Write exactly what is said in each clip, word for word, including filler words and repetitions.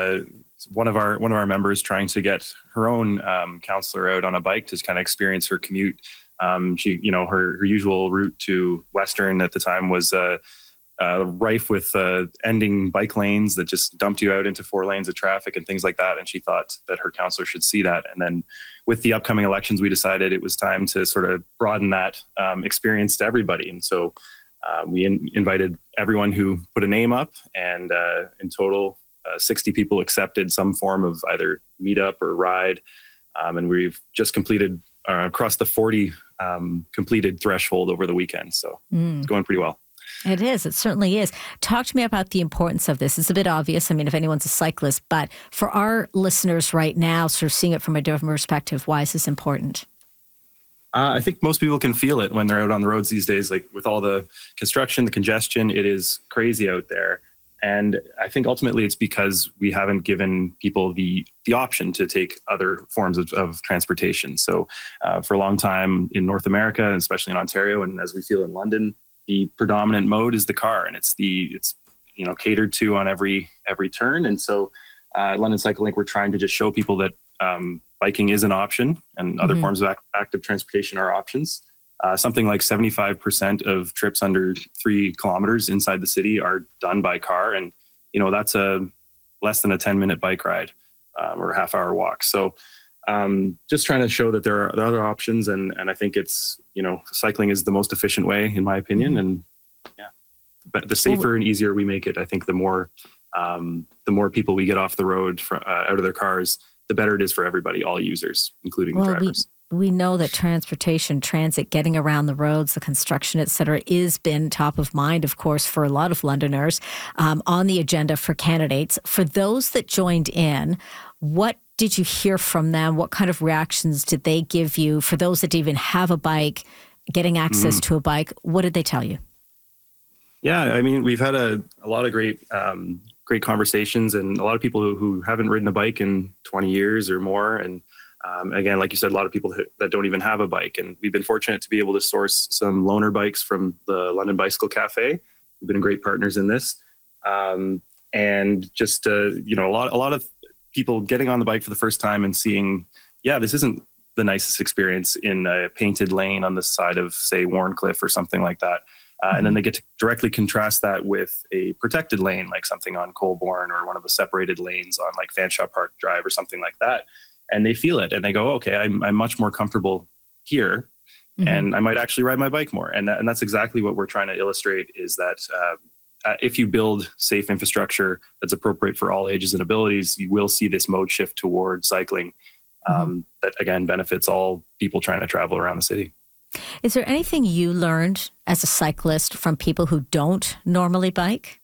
uh, one of our one of our members trying to get her own um, counselor out on a bike to kind of experience her commute. Um, she, you know, her, her usual route to Western at the time was uh, uh, rife with uh, ending bike lanes that just dumped you out into four lanes of traffic and things like that. And she thought that her counselor should see that. And then with the upcoming elections, we decided it was time to sort of broaden that um, experience to everybody. And so uh, we in- invited everyone who put a name up, and uh, in total, uh, sixty people accepted some form of either meetup or ride. Um, and we've just completed uh, across the forty um, completed threshold over the weekend. So mm. it's going pretty well. It is. It certainly is. Talk to me about the importance of this. It's a bit obvious. I mean, if anyone's a cyclist, but for our listeners right now, sort of seeing it from a different perspective, why is this important? Uh, I think most people can feel it when they're out on the roads these days, like with all the construction, the congestion, it is crazy out there. And I think ultimately it's because we haven't given people the the option to take other forms of, of transportation. So uh, for a long time in North America, and especially in Ontario, and as we feel in London, the predominant mode is the car, and it's the it's you know catered to on every every turn. And so uh, at London Cycle Link, we're trying to just show people that um, biking is an option, and other mm-hmm. forms of act- active transportation are options. Uh, something like seventy-five percent of trips under three kilometers inside the city are done by car. And, you know, that's a less than a ten minute bike ride um, or a half hour walk. So um, just trying to show that there are, there are other options. And, and I think it's, you know, cycling is the most efficient way, in my opinion. And yeah, but the safer and easier we make it, I think the more, um, the more people we get off the road for, uh, out of their cars, the better it is for everybody, all users, including well, the drivers. We- We know that transportation, transit, getting around the roads, the construction, et cetera, is been top of mind, of course, for a lot of Londoners, um, on the agenda for candidates. For those that joined in, what did you hear from them? What kind of reactions did they give you? For those that even have a bike, getting access mm-hmm. to a bike, what did they tell you? Yeah, I mean, we've had a, a lot of great um, great conversations, and a lot of people who, who haven't ridden a bike in twenty years or more. And Um, again, like you said, a lot of people that don't even have a bike. And we've been fortunate to be able to source some loaner bikes from the London Bicycle Cafe. We've been great partners in this. Um, and just, uh, you know, a lot, a lot of people getting on the bike for the first time and seeing, yeah, this isn't the nicest experience in a painted lane on the side of, say, Wharncliffe or something like that. Uh, mm-hmm. And then they get to directly contrast that with a protected lane, like something on Colborne, or one of the separated lanes on like Fanshawe Park Drive or something like that. And they feel it, and they go, okay, I'm, I'm much more comfortable here, mm-hmm. and I might actually ride my bike more. And, that, and that's exactly what we're trying to illustrate, is that uh, uh, if you build safe infrastructure that's appropriate for all ages and abilities, you will see this mode shift toward cycling um, mm-hmm. that, again, benefits all people trying to travel around the city. Is there anything you learned as a cyclist from people who don't normally bike?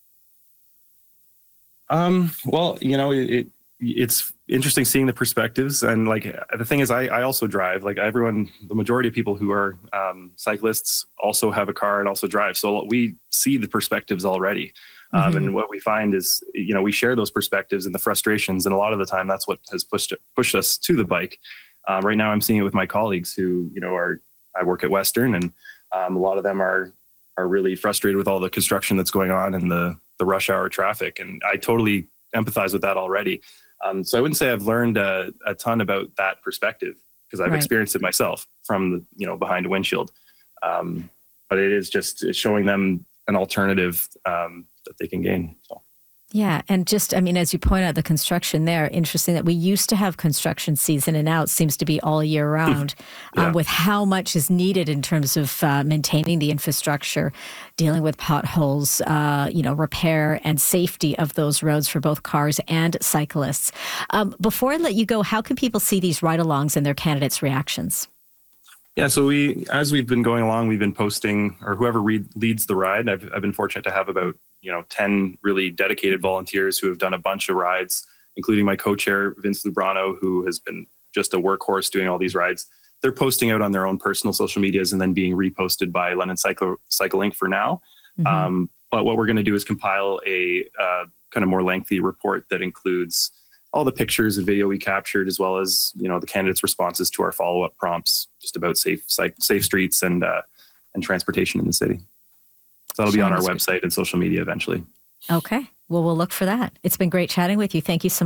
Um, well, you know, it, it it's interesting seeing the perspectives. And like, the thing is, I, I also drive. Like everyone, the majority of people who are um, cyclists also have a car and also drive. So we see the perspectives already. Um, mm-hmm. And what we find is, you know, we share those perspectives and the frustrations. And a lot of the time that's what has pushed it, pushed us to the bike. Um, right now I'm seeing it with my colleagues who, you know, are, I work at Western, and um, a lot of them are, are really frustrated with all the construction that's going on and the, the rush hour traffic. And I totally empathize with that already. Um, so I wouldn't say I've learned a, a ton about that perspective, because I've right. experienced it myself from the, you know, behind a windshield. Um, but it is just showing them an alternative um, that they can gain. So. Yeah. And just, I mean, as you point out, the construction there, interesting that we used to have construction season and now it seems to be all year round yeah. um, with how much is needed in terms of uh, maintaining the infrastructure, dealing with potholes, uh, you know, repair and safety of those roads for both cars and cyclists. Um, before I let you go, how can people see these ride-alongs and their candidates' reactions? Yeah, so we, as we've been going along, we've been posting, or whoever read, leads the ride. I've, I've been fortunate to have about, you know, ten really dedicated volunteers who have done a bunch of rides, including my co-chair, Vince Lubrano, who has been just a workhorse doing all these rides. They're posting out on their own personal social medias and then being reposted by London Cycle, Cycle Link for now. Mm-hmm. Um, but what we're going to do is compile a uh, kind of more lengthy report that includes all the pictures and video we captured, as well as, you know, the candidates' responses to our follow-up prompts just about safe safe streets and uh, and transportation in the city. So that'll be on our website and social media eventually. Okay. Well, we'll look for that. It's been great chatting with you. Thank you so much.